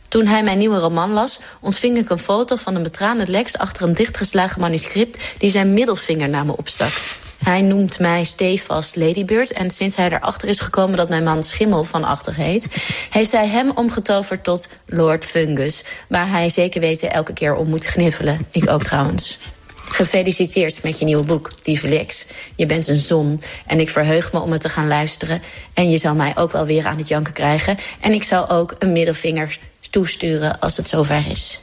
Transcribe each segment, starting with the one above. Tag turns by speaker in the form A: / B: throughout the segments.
A: Toen hij mijn nieuwe roman las, ontving ik een foto van een betraande Lex achter een dichtgeslagen manuscript die zijn middelvinger naar me opstak. Hij noemt mij stevast Ladybird en sinds hij erachter is gekomen dat mijn man Schimmel van Achter heet, heeft hij hem omgetoverd tot Lord Fungus, waar hij zeker weten elke keer om moet gniffelen. Ik ook trouwens. Gefeliciteerd met je nieuwe boek, lieve Lex. Je bent een zon en ik verheug me om het te gaan luisteren. En je zal mij ook wel weer aan het janken krijgen. En ik zal ook een middelvinger toesturen als het zover is.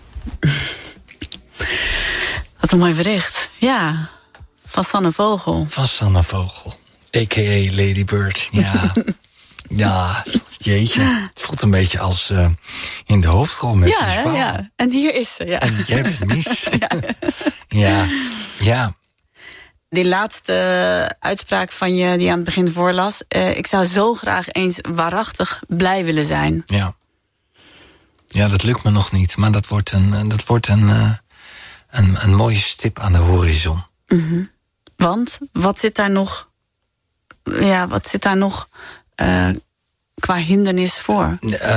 B: Wat een mooi bericht. Ja, van Sanne Vogel.
C: Van Sanne Vogel, a.k.a. Ladybird. Ja, ja, jeetje. Het voelt een beetje als in de hoofdrol met
B: ja, ja, en hier is ze. Ja.
C: En je hebt het mis. Ja, ja.
B: Die laatste uitspraak van je die je aan het begin voorlas. Ik zou zo graag eens waarachtig blij willen zijn.
C: Ja. Ja, dat lukt me nog niet. Maar dat wordt een mooie stip aan de horizon.
B: Mm-hmm. Want, wat zit daar nog qua hindernis voor?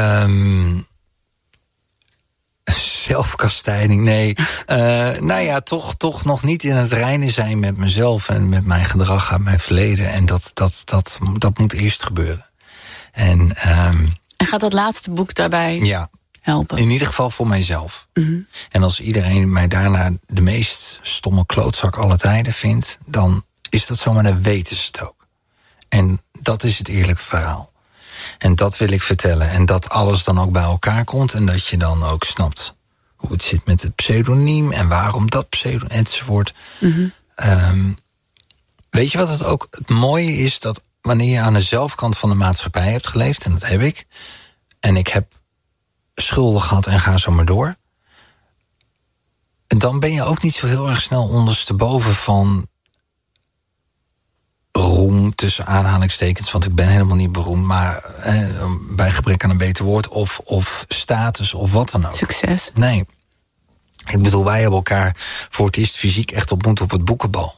C: Zelfkastijding, nee. Nou ja, toch nog niet in het reine zijn met mezelf en met mijn gedrag uit mijn verleden. En dat moet eerst gebeuren. En
B: gaat dat laatste boek daarbij helpen?
C: In ieder geval voor mijzelf.
B: Mm-hmm.
C: En als iedereen mij daarna de meest stomme klootzak aller tijden vindt, dan is dat zo, maar dan weten ze het ook. En dat is het eerlijke verhaal. En dat wil ik vertellen. En dat alles dan ook bij elkaar komt. En dat je dan ook snapt hoe het zit met het pseudoniem. En waarom dat pseudoniem enzovoort. Mm-hmm. Weet je wat het ook het mooie is? Dat wanneer je aan de zelfkant van de maatschappij hebt geleefd. En dat heb ik. En ik heb schulden gehad en ga zo maar door. Dan ben je ook niet zo heel erg snel ondersteboven van roem, tussen aanhalingstekens, want ik ben helemaal niet beroemd, maar bij gebrek aan een beter woord, of status, of wat dan ook.
B: Succes.
C: Nee. Ik bedoel, wij hebben elkaar voor het eerst fysiek echt ontmoet op het boekenbal.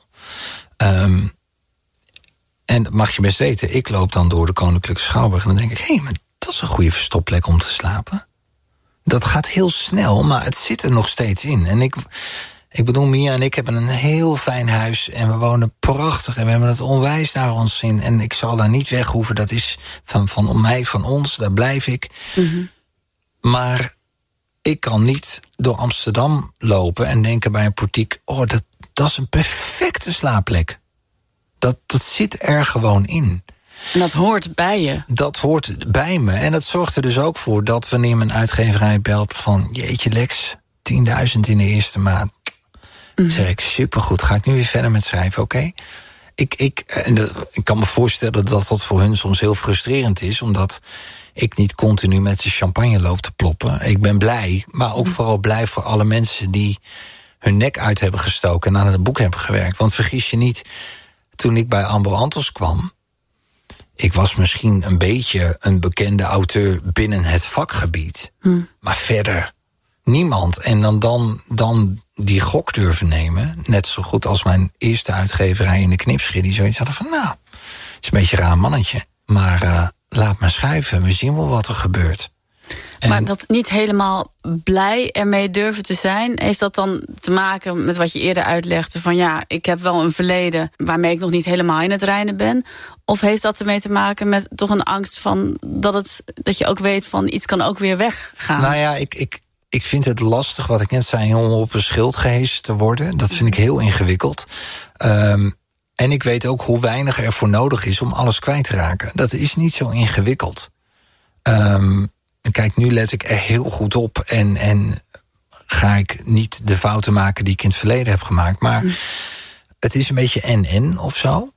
C: En dat mag je best weten, ik loop dan door de Koninklijke Schouwburg en dan denk ik, hé, maar dat is een goede verstopplek om te slapen. Dat gaat heel snel, maar het zit er nog steeds in. En ik bedoel, Mia en ik hebben een heel fijn huis en we wonen prachtig en we hebben het onwijs naar ons zin. En ik zal daar niet weg hoeven, dat is van mij, van ons, daar blijf ik. Mm-hmm. Maar ik kan niet door Amsterdam lopen en denken bij een portiek, oh, dat is een perfecte slaapplek. Dat zit er gewoon in.
B: En dat hoort bij je. Dat
C: hoort bij me. En dat zorgt er dus ook voor dat wanneer mijn uitgeverij belt van, jeetje Lex, 10.000 in de eerste maand. Zeg ik, supergoed, ga ik nu weer verder met schrijven, oké? Ik kan me voorstellen dat dat voor hun soms heel frustrerend is, omdat ik niet continu met de champagne loop te ploppen. Ik ben blij, maar ook vooral blij voor alle mensen die hun nek uit hebben gestoken en aan het boek hebben gewerkt. Want vergis je niet, toen ik bij Ambo Antos kwam, ik was misschien een beetje een bekende auteur binnen het vakgebied. Maar verder niemand. En dan die gok durven nemen. Net zo goed als mijn eerste uitgeverij in de Knipschir, die zoiets hadden van, nou, het is een beetje een raar mannetje. Maar laat maar schrijven, we zien wel wat er gebeurt.
B: Maar dat niet helemaal blij ermee durven te zijn, heeft dat dan te maken met wat je eerder uitlegde? Van ja, ik heb wel een verleden waarmee ik nog niet helemaal in het reine ben. Of heeft dat ermee te maken met toch een angst van dat je ook weet van iets kan ook weer weggaan?
C: Nou ja, ik vind het lastig, wat ik net zei, om op een schild gehesen te worden. Dat vind ik heel ingewikkeld. En ik weet ook hoe weinig er voor nodig is om alles kwijt te raken. Dat is niet zo ingewikkeld. Kijk, nu let ik er heel goed op en ga ik niet de fouten maken die ik in het verleden heb gemaakt. Maar het is een beetje en of zo.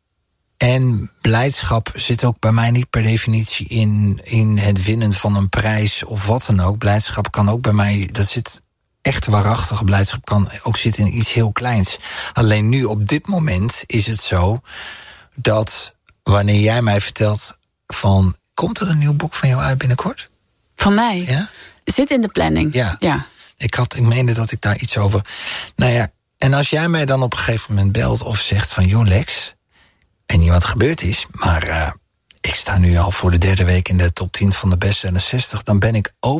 C: En blijdschap zit ook bij mij niet per definitie in het winnen van een prijs of wat dan ook. Blijdschap kan ook bij mij, dat zit echt waarachtige blijdschap, kan ook zitten in iets heel kleins. Alleen nu op dit moment is het zo dat wanneer jij mij vertelt van, komt er een nieuw boek van jou uit binnenkort?
B: Van mij?
C: Ja?
B: Zit in de planning.
C: Ja. Ik meende dat ik daar iets over. Nou ja, en als jij mij dan op een gegeven moment belt of zegt van, joh Lex, en niet wat gebeurd is, maar ik sta nu al voor de 3e week in de top 10 van de bestseller 60, dan ben ik ook